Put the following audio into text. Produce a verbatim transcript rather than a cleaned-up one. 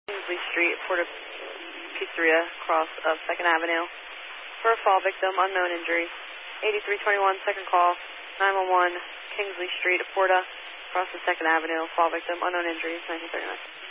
Kingsley Street, Porta Pizzeria, cross of second Avenue. For a fall victim, unknown injury. eighty-three twenty-one, second call, nine one one, Kingsley Street, Porta, cross of second Avenue, fall victim, unknown injuries, nineteen thirty-nine.